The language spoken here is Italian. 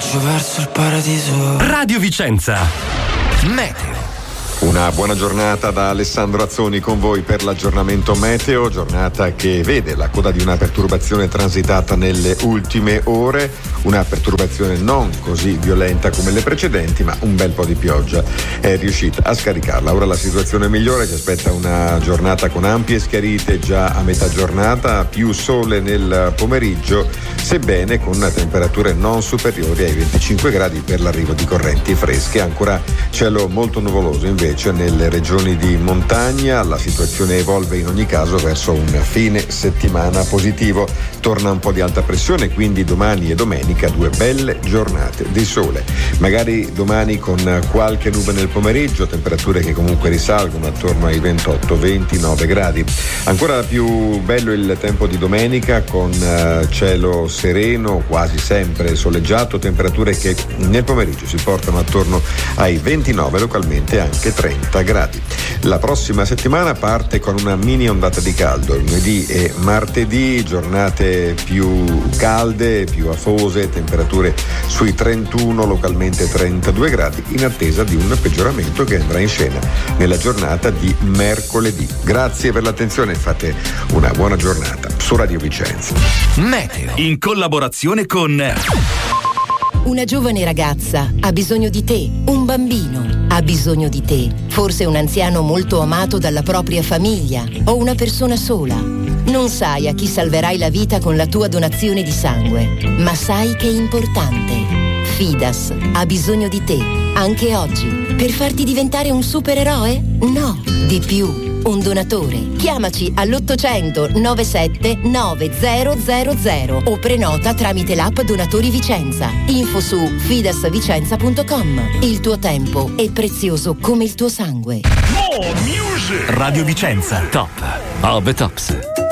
Viaggio verso il paradiso. Radio Vicenza. Meteo. Una buona giornata da Alessandro Azzoni con voi per l'aggiornamento meteo, giornata che vede la coda di una perturbazione transitata nelle ultime ore, una perturbazione non così violenta come le precedenti, ma un bel po' di pioggia è riuscita a scaricarla. Ora la situazione migliore, ci aspetta una giornata con ampie schiarite già a metà giornata, più sole nel pomeriggio, sebbene con temperature non superiori ai 25 gradi per l'arrivo di correnti fresche. Ancora cielo molto nuvoloso invece nelle regioni di montagna, la situazione evolve in ogni caso verso un fine settimana positivo. Torna un po' di alta pressione, quindi domani e domenica 2 belle giornate di sole. Magari domani con qualche nube nel pomeriggio, temperature che comunque risalgono attorno ai 28-29 gradi. Ancora più bello il tempo di domenica con cielo sereno, quasi sempre soleggiato, temperature che nel pomeriggio si portano attorno ai 29, localmente anche 30 gradi. La prossima settimana parte con una mini ondata di caldo, lunedì e martedì giornate più calde, più afose, temperature sui 31, localmente 32 gradi, in attesa di un peggioramento che andrà in scena nella giornata di mercoledì. Grazie per l'attenzione e fate una buona giornata su Radio Vicenza. Meteo in collaborazione con Una giovane ragazza ha bisogno di te, un bambino ha bisogno di te, forse un anziano molto amato dalla propria famiglia o una persona sola. Non sai a chi salverai la vita con la tua donazione di sangue, ma sai che è importante. Fidas ha bisogno di te, anche oggi, per farti diventare un supereroe? No, di più. Un donatore. Chiamaci all'800 97 9000 o prenota tramite l'app Donatori Vicenza. Info su fidasvicenza.com. Il tuo tempo è prezioso come il tuo sangue. Radio Vicenza, top of the tops.